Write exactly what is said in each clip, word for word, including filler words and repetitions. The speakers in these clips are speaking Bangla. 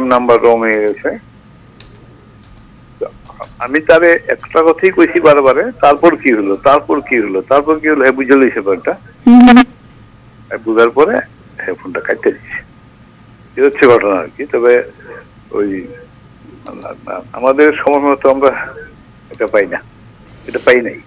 নাম্বার রং হয়ে গেছে। আমি তারে একটা কথাই কইছি বারবারে, তারপর কি হলো তারপর কি হলো তারপর কি হলো হ্যাঁ বুঝে লইছে ব্যাপারটা। বুঝার পরে হ্যাঁ ফোনটা কাটতে দিচ্ছে, এই হচ্ছে ঘটনা আর কি। তবে ওই আমাদের সময় মতো আমরা এটা পাই না, এটা পাই নাই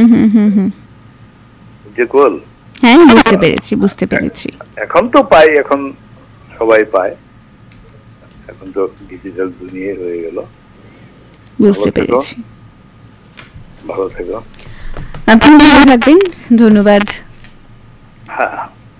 যে গোল। হ্যাঁ বুঝতে পেরেছি বুঝতে পেরেছি এখন তো পাই, এখন সবাই পায়, এখন তো ডিজিটাল দুনিয়া হয়ে গেল। বুঝতে পেরেছি, ভালো থেকো। আপনি ভালো থাকবেন, ধন্যবাদ। হ্যাঁ,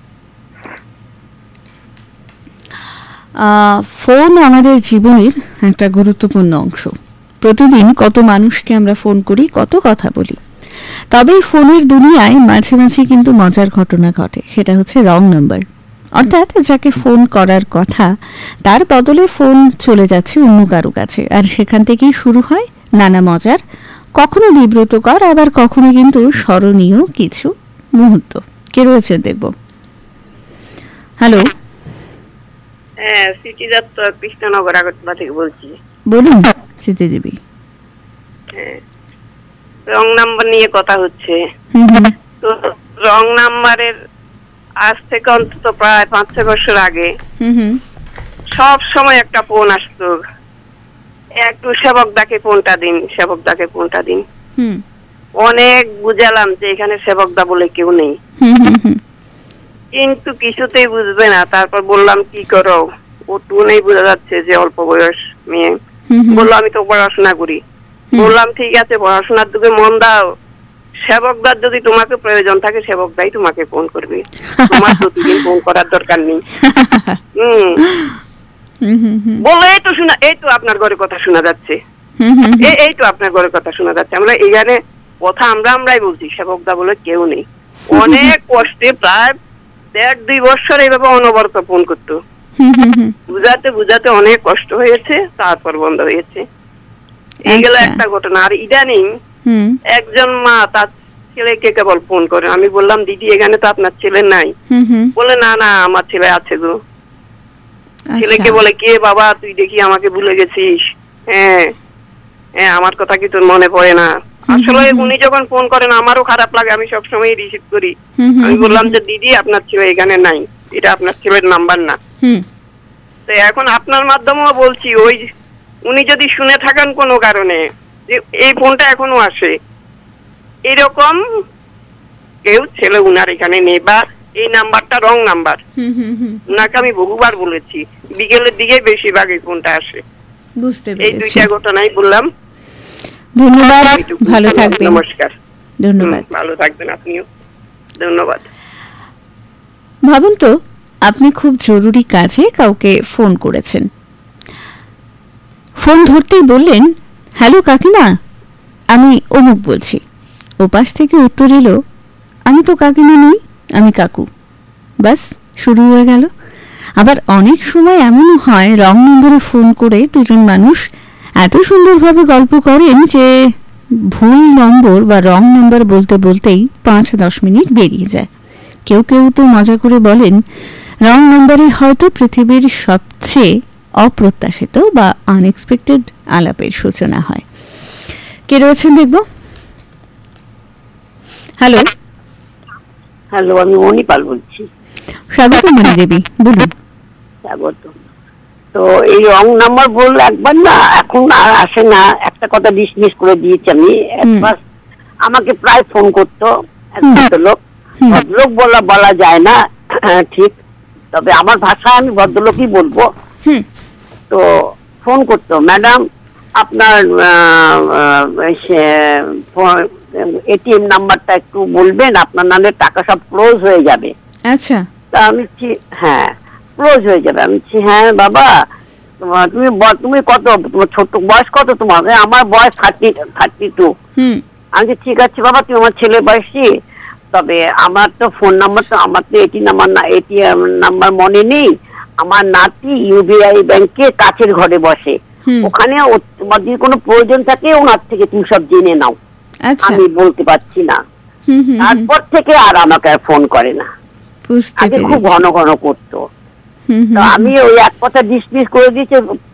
ফোন আমাদের জীবনের একটা গুরুত্বপূর্ণ অংশ। প্রতিদিন কত মানুষকে আমরা ফোন করি, কত কথা বলি। তবে ফোনের দুনিয়ায় মাঝে মাঝে কিন্তু মজার ঘটনা ঘটে, সেটা হচ্ছে রং নাম্বার। অর্থাৎ যাকে ফোন করার কথা তার বদলে ফোন চলে যাচ্ছে অন্য কারো কাছে, আর সেখান থেকেই শুরু হয় নানা মজার, কখনো বিব্রতকর, আবার কখনো কিন্তু স্মরণীয় কিছু মুহূর্ত। কে রয়েছে দেখব। হ্যালো, হ্যাঁ সিটি দত্ত, কৃষ্ণনগর আগরতলা থেকে বলছি। বলুন সিটি দেবী। হ্যাঁ, রং নাম্বার নিয়ে কথা হচ্ছে। তো রং নাম্বারের আজ থেকে অন্তত প্রায় পাঁচ ছয় বছর আগে সব সময় একটা ফোন আসতো, একটু সেবক ডাকে ফোনটা দিন, সেবক ডাকে ফোনটা দিন। অনেক বুঝালাম যে এখানে সেবক দা বলে কেউ নেই, কিন্তু কিছুতেই বুঝবে না। তারপর বললাম কি করো, ও টুনেই বোঝা যাচ্ছে যে অল্প বয়স মেয়ে। বললো আমি তো পড়াশোনা করি। বললাম ঠিক আছে, পড়াশোনার দিকে মন দাও, সেবকদার যদি তোমাকে প্রয়োজন থাকে সেবকদাই তোমাকে ফোন করবে, তোমার প্রতিদিন ফোন করার দরকার নেই। হম বলো এই তো শোনা, এই তো আপনার ঘরে কথা শোনা যাচ্ছে, এই তো আপনার ঘরে কথা শোনা যাচ্ছে। আমরা এখানে কথা আমরা আমরাই বলছি, সেবকদা বলে কেউ নেই। অনেক কষ্টে প্রায় দেড় দুই বছর এইভাবে অনবরত ফোন করতো, বুঝাতে বুঝাতে অনেক কষ্ট হয়েছে, তারপর বন্ধ হয়েছে। এইগুলো একটা ঘটনা। আর ইদানিং একজন মা তার ছেলেকে কেবল ফোন করে। আমি বললাম দিদি এখানে তো আপনার ছেলে নাই। বলে না না আমার ছেলে আছে গো। ছেলেকে বলে কে বাবা, তুই দেখি আমাকে ভুলে গেছিস। হ্যাঁ হ্যাঁ আমার কথা কি তোর মনে পড়ে না? আসলে উনি যখন ফোন করেন আমারও খারাপ লাগে, আমি সবসময় রিসিভ করি। আমি বললাম যে দিদি আপনার ছেলে এখানে নাই, এটা আপনার ছেলের নাম্বার না। তো এখন আপনার মাধ্যমেও বলছি, ওই উনি যদি শুনে থাকেন কোনো কারণে যে এই ফোনটা এখনো আসে, এরকম কেউ ছেলে উনার এখানে নেই, বা এই নাম্বারটা রং নাম্বার। উনাকে আমি বহুবার বলেছি, বিকেলের দিকে বেশিরভাগ এই ফোনটা আসে। বুঝতে পেরেছি। এই দুইটা ঘটনাই বললাম। ধন্যবাদ, ভালো থাকবেন। নমস্কার। ধন্যবাদ, ভালো থাকবেন আপনিও। ধন্যবাদ। ভাবুন তো, আপনি খুব জরুরি কাজে কাউকে ফোন করেছেন, ফোন ধরতেই বললেন হ্যালো কাকিমা, আমি অমুক বলছি। ওপাশ থেকে উত্তর এলো আমি তো কাকিমা নই, আমি কাকু। বাস শুরু হয়ে গেল। আবার অনেক সময় এমনও হয় রং নম্বরে ফোন করে দুজন মানুষ এত সুন্দরভাবে গল্প করেন যে ভুল নম্বর বা রং নম্বর বলতে বলতেই পাঁচ দশ মিনিট বেরিয়ে যায়। কেউ কেউ তো মজা করে বলেন রং নম্বরে হয়তো পৃথিবীর সবচেয়ে অপ্রত্যাশিত বা আনএক্সপেক্টেড আলাপের সূচনা হয়। কে রয়েছেন দেখব। হ্যালো। হ্যালো, আমি মণিপাল বলছি। স্বাগত মণি দেবী, বলুন। স্বাগত। তো এই রং নাম্বার বললে একবার না, এখন আর আসে না, একটা কথা ডিসমিস করে দিয়েছি আমি। একবার আমাকে প্রায় ফোন করতো একটা লোক, ভদ্রলোক বলা বলা যায় না ঠিক, তবে আমার ভাষায় আমি ভদ্রলোকই বলবো। তো ফোন করতো, ম্যাডাম আপনার এটিএম নাম্বারটা একটু বলবেন, আপনার নামে টাকা সব ক্লোজ হয়ে যাবে। আচ্ছা। তা আমি হ্যাঁ ক্লোজ হয়ে যাবে। আমি হ্যাঁ বাবা, তুমি তুমি কত, তোমার ছোট বয়স কত তোমার? আমার বয়স থার্টি থার্টি টু। আমি ঠিক আছে বাবা, তুমি আমার ছেলে বয়সী, তবে আমার তো ফোন নাম্বার তো আমার তো এটি নাম্বার না, এটিএম নাম্বার মনে নেই। আমার নাতি ইউবিআই ব্যাংকে কাছের ঘরে বসে, ওখানে তোমার যদি কোনো প্রয়োজন থাকে ওনার থেকে তুমি সব জেনে নাও। আমি বলতে পারছি না। তারপর থেকে আর আমাকে আর ফোন করে না, আগে খুব ঘন ঘন করতো। আমি ওই এক কথা ডিসমিস করে দিয়েছে,